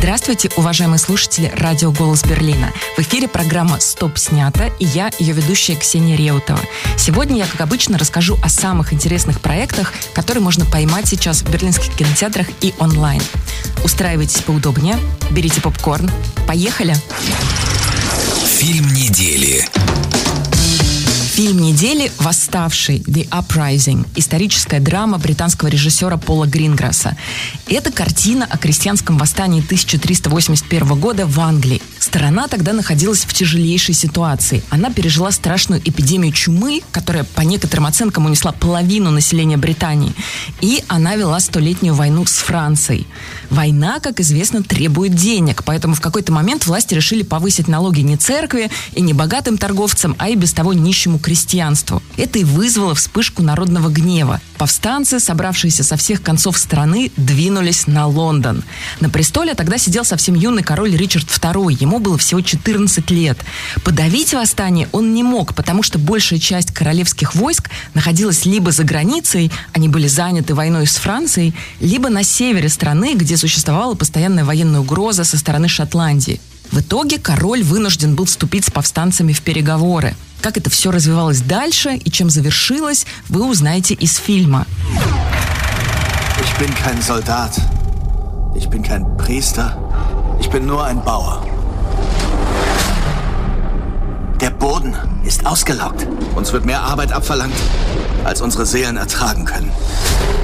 Здравствуйте, уважаемые слушатели радио «Голос Берлина». В эфире программа «Стоп! Снято» и я, ее ведущая Ксения Реутова. Сегодня я, как обычно, расскажу о самых интересных проектах, которые можно поймать сейчас в берлинских кинотеатрах и онлайн. Устраивайтесь поудобнее, берите попкорн. Поехали! Фильм недели. Фильм недели «Восставший» «The Uprising» – историческая драма британского режиссера Пола Гринграсса. Это картина о крестьянском восстании 1381 года в Англии. Страна тогда находилась в тяжелейшей ситуации. Она пережила страшную эпидемию чумы, которая, по некоторым оценкам, унесла половину населения Британии. И она вела столетнюю войну с Францией. Война, как известно, требует денег, поэтому в какой-то момент власти решили повысить налоги не церкви и не богатым торговцам, а и без того нищему крестьянству. Это и вызвало вспышку народного гнева. Повстанцы, собравшиеся со всех концов страны, двинулись на Лондон. На престоле тогда сидел совсем юный король Ричард II. Ему было всего 14 лет. Подавить восстание он не мог, потому что большая часть королевских войск находилась либо за границей, они были заняты войной с Францией, либо на севере страны, где существовала постоянная военная угроза со стороны Шотландии. В итоге король вынужден был вступить с повстанцами в переговоры. Как это все развивалось дальше и чем завершилось, вы узнаете из фильма. Ich bin kein Soldat. Ich bin kein Priester. Ich bin nur ein Bauer. Der Boden ist ausgelaugt. Uns wird mehr Arbeit abverlangt, als unsere Seelen ertragen können.